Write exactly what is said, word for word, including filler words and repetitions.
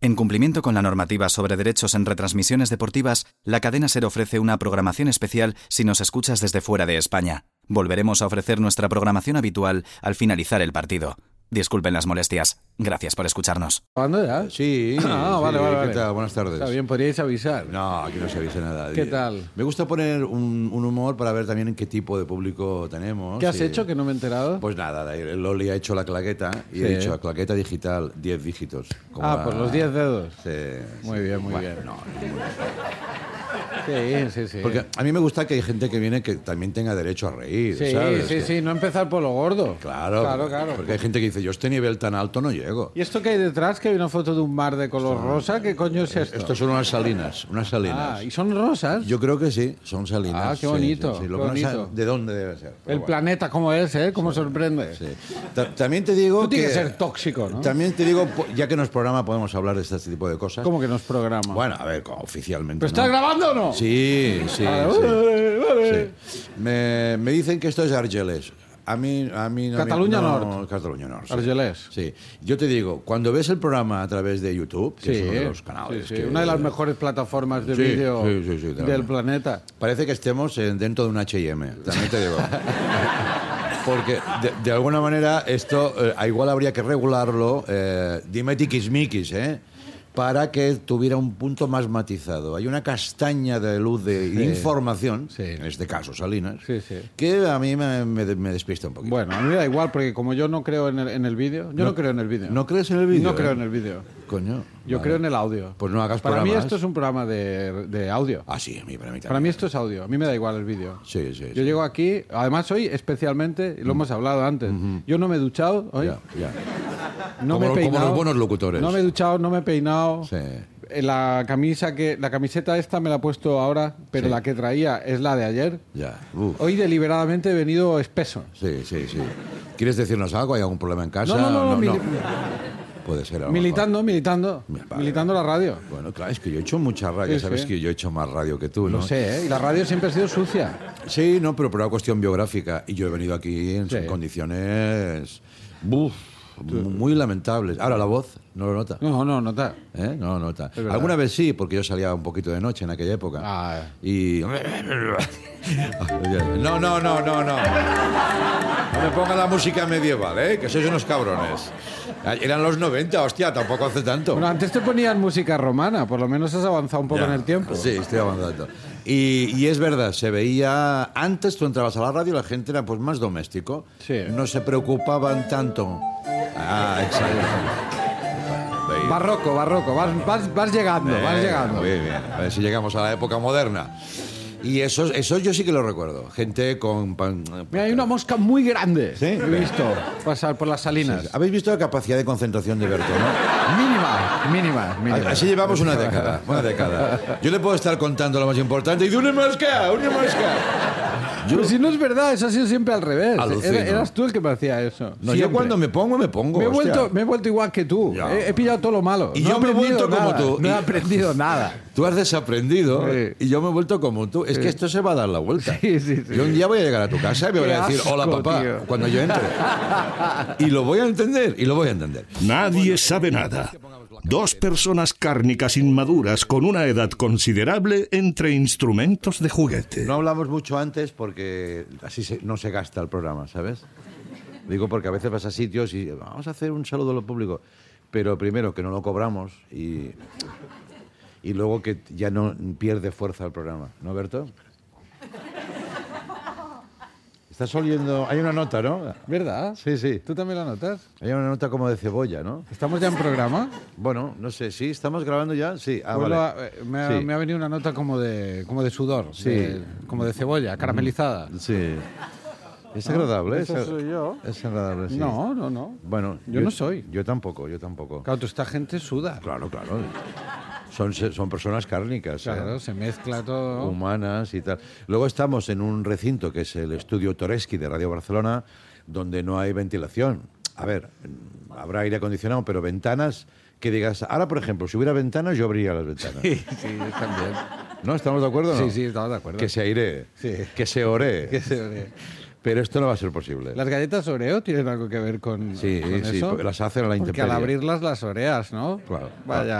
En cumplimiento con la normativa sobre derechos en retransmisiones deportivas, la cadena SER ofrece una programación especial si nos escuchas desde fuera de España. Volveremos a ofrecer nuestra programación habitual al finalizar el partido. Disculpen las molestias. Gracias por escucharnos. ¿Cuándo ya? Sí. Ah, sí. vale, vale, vale. ¿Qué tal? Buenas tardes. Está bien, podríais avisar. No, aquí no se avisa nada. ¿Qué tal? Me gusta poner un, un humor para ver también en qué tipo de público tenemos. ¿Qué has y... hecho que no me he enterado? Pues nada, el Loli ha hecho la claqueta y Sí. he dicho claqueta digital, diez dígitos. Como Ah, la- por los diez dedos. Sí, Muy sí. bien, muy Bueno, bien. no, Sí, sí, sí. porque a mí me gusta que hay gente que viene que también tenga derecho a reír, Sí, ¿sabes? sí, Que- sí, no empezar por lo gordo. Claro, Claro, claro. porque hay gente que dice, yo a este nivel tan alto no llego. ¿Y esto que hay detrás? Que hay una foto de un mar de color rosa. ¿Qué coño es esto? Estos son unas salinas, unas salinas. Ah, ¿y son rosas? Yo creo que sí, son salinas. Ah, qué bonito, Sí, sí, sí. Lo qué que no sé bonito. ¿De dónde debe ser? Pero El bueno. planeta, ¿cómo es, eh? ¿Cómo sorprende? Sí. Ta- También te digo Tú que... tienes que ser tóxico, ¿no? También te digo, po- ya que no es programa, podemos hablar de este tipo de cosas. ¿Cómo que nos programa? Bueno, a ver, como oficialmente. ¿Pero estás ¿no? grabando o no? Sí, sí, Ah, sí. vale, vale. Sí. Me, me dicen que esto es Argelès. A mí, a mí no, Cataluña no, Nord. Cataluña Nord. Sí. Argelès. Sí. Yo te digo, cuando ves el programa a través de YouTube, que Sí, es uno de los canales, sí, sí. que- Una de las mejores plataformas de Sí, vídeo sí, sí, sí, del también. planeta. parece que estemos en- dentro de un H y M. También te digo. Porque de, de alguna manera esto eh, igual habría que regularlo, eh, dime tiquismiquis, ¿eh? Para que tuviera un punto más matizado. Hay una castaña de luz de Sí. información, Sí. en este caso Salinas, Sí, sí. que a mí me, me, me despista un poquito. Bueno, a mí me da igual, porque como yo no creo en el, en el vídeo, yo no, No- creo en el vídeo. ¿No crees en el vídeo? No creo eh? en el vídeo. Coño. Yo vale. creo en el audio. Pues no hagas Para mí programas. esto es un programa de, de audio. Ah, sí, a mí, para mí también. Para mí esto es audio. A mí me da igual el vídeo. Sí, sí. Yo sí. llego aquí, además hoy especialmente, y lo hemos hablado antes, yo no me he duchado hoy, Ya, ya. no como, me he como peinado. los buenos locutores. No me he duchado, no me he peinado. Sí. Eh, La camisa que la camiseta esta me la he puesto ahora, pero Sí. la que traía es la de ayer. Ya. Uf. Hoy deliberadamente he venido espeso. Sí, sí, sí. ¿Quieres decirnos algo? ¿Hay algún problema en casa? No, no, no, mili- Puede ser. a lo militando, militando, Vale, militando la radio. mejor. Bueno, claro, es que yo he hecho mucha radio. Sí, Sabes sí. que yo he hecho más radio que tú, ¿no? Lo sé, ¿eh? Y la radio siempre ha sido sucia. Sí, no, pero por una cuestión biográfica. Y yo he venido aquí en Sí. condiciones... Buf, muy lamentables. Ahora, la voz no lo nota. No, no, no está. ¿Eh? No lo nota. verdad. Alguna vez sí, porque yo salía un poquito de noche en aquella época. Ah. Y... No, no, no, no, no. No me ponga la música medieval, ¿eh? Que sois unos cabrones. Eran los noventa, hostia, tampoco hace tanto. Bueno, antes te ponían música romana, por lo menos has avanzado un poco Ya. en el tiempo. Sí, estoy avanzando. Y, y es verdad, se veía... Antes tú entrabas a la radio y la gente era pues más doméstico. Sí. No se preocupaban tanto. Ah, exacto. Veía. Barroco, barroco, vas, vas, vas llegando, vas Bien, llegando. Muy bien, a ver si llegamos a la época moderna. Y eso, eso yo sí que lo recuerdo. Gente con... pan- Mira, hay una mosca muy grande. ¿Sí? He visto pasar por las salinas. ¿Habéis visto la capacidad de concentración de Berto, no? Mínima, mínima, mínima. Así llevamos una década, una década. Yo le puedo estar contando lo más importante y de una mosca, una mosca. Pero si no es verdad, eso ha sido siempre al revés. Alucino. Era- eras tú el que me hacía eso. No, yo Siempre. cuando me pongo, me pongo. Me he, hostia. vuelto, me he vuelto igual que tú. Ya. He, he pillado todo lo malo. Y No yo he me he aprendido vuelto como nada. tú. No he Y- aprendido nada. Tú has desaprendido Sí. y yo me he vuelto como tú. Es que esto se va a dar la vuelta. Sí, sí, sí. Yo un día voy a llegar a tu casa y me voy Qué a decir, asco, hola papá, tío. cuando yo entre. Y lo voy a entender, y lo voy a entender. Nadie sabe nada. Dos personas cárnicas inmaduras con una edad considerable entre instrumentos de juguete. No hablamos mucho antes porque así se- no se gasta el programa, ¿sabes? Digo porque a veces vas a sitios y vamos a hacer un saludo a lo público, pero primero que no lo cobramos y, y luego que ya no pierde fuerza el programa, ¿no, Berto? Estás oliendo... Hay una nota, ¿no? ¿Verdad? Sí, sí. ¿Tú también la notas? Hay una nota como de cebolla, ¿no? ¿Estamos ya en programa? Bueno, no sé, ¿sí? ¿Estamos grabando ya? Sí. Ah, Vuelvo vale. a- eh, me, ha, Sí. me ha venido una nota como de, como de sudor, Sí. de- como de cebolla, caramelizada. Sí. Es agradable. esa es, soy yo. Es agradable, sí. No, no, no. Bueno, Yo no soy. Yo tampoco, yo tampoco. Claro, toda esta gente suda. Claro, claro. Son, son personas cárnicas, ¿eh? Claro, se mezcla todo. Humanas y tal. Luego estamos en un recinto que es el estudio Toreski de Radio Barcelona, donde no hay ventilación. A ver, habrá aire acondicionado, pero ventanas que digas... Ahora, por ejemplo, si hubiera ventanas, yo abriría las ventanas. Sí, sí, yo también. ¿No? ¿Estamos de acuerdo o no? Sí, sí, estamos de acuerdo. Que se airee, Sí. que se oree. Que se ore. Pero esto no va a ser posible. ¿Las galletas Oreo tienen algo que ver con, Sí, con sí, eso? las hacen a la Porque al intemperie. abrirlas las oreas, ¿no? Claro. Vaya.